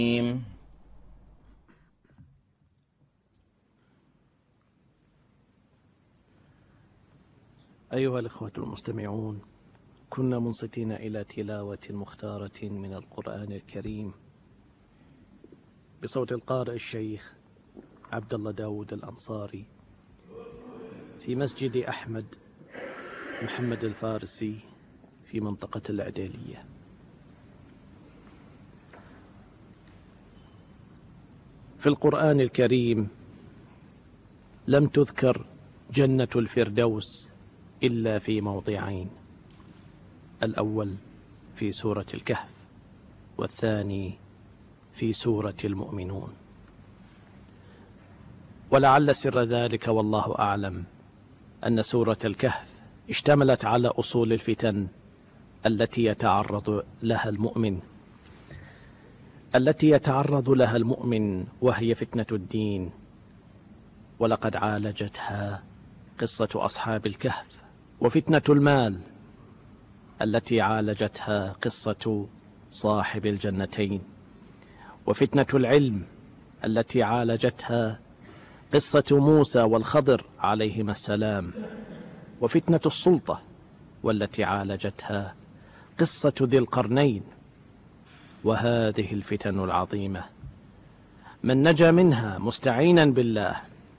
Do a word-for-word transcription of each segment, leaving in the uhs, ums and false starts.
أيها الإخوة المستمعون، كنا منصتين إلى تلاوة مختارة من القرآن الكريم بصوت القارئ الشيخ عبد الله داود الأنصاري في مسجد أحمد محمد الفارسي في منطقة العديلية. في القرآن الكريم لم تذكر جنة الفردوس إلا في موضعين: الأول في سورة الكهف، والثاني في سورة المؤمنون. ولعل سر ذلك والله أعلم أن سورة الكهف اشتملت على أصول الفتن التي يتعرض لها المؤمن التي يتعرض لها المؤمن وهي فتنة الدين، ولقد عالجتها قصة أصحاب الكهف، وفتنة المال التي عالجتها قصة صاحب الجنتين، وفتنة العلم التي عالجتها قصة موسى والخضر عليهما السلام، وفتنة السلطة والتي عالجتها قصة ذي القرنين. وهذه الفتن العظيمة من نجا منها مستعينا بالله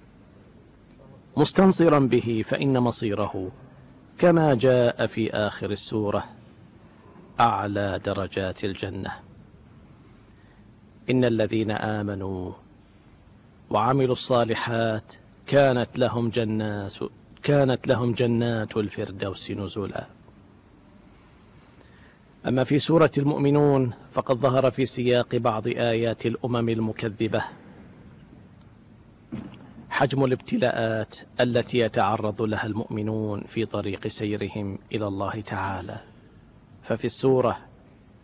مستنصرا به فإن مصيره كما جاء في آخر السورة أعلى درجات الجنة. إن الذين آمنوا وعملوا الصالحات كانت لهم جنات كانت لهم جنات الفردوس نزلا. أما في سورة المؤمنون فقد ظهر في سياق بعض آيات الأمم المكذبة حجم الابتلاءات التي يتعرض لها المؤمنون في طريق سيرهم إلى الله تعالى. ففي السورة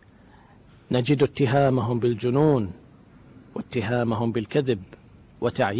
نجد اتهامهم بالجنون واتهامهم بالكذب وتعيين